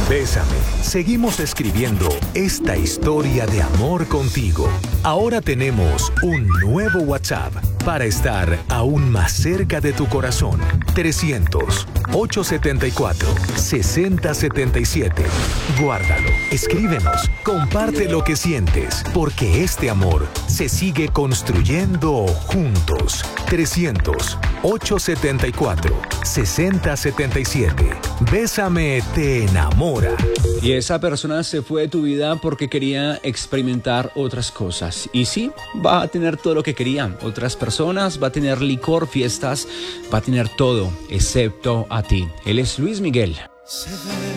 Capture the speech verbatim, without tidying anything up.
Bésame. Seguimos escribiendo esta historia de amor contigo. Ahora tenemos un nuevo WhatsApp para estar aún más cerca de tu corazón. trescientos, ochocientos setenta y cuatro, sesenta setenta y siete. Guárdalo, escríbenos, comparte lo que sientes, porque este amor se sigue construyendo juntos. trescientos, ochocientos setenta y cuatro, sesenta setenta y siete. Bésame te enamora. Y esa persona se fue de tu vida porque quería experimentar otras cosas. Y sí, va a tener todo lo que quería. Otras personas, va a tener licor, fiestas, va a tener todo, excepto a ti. Él es Luis Miguel. Se ve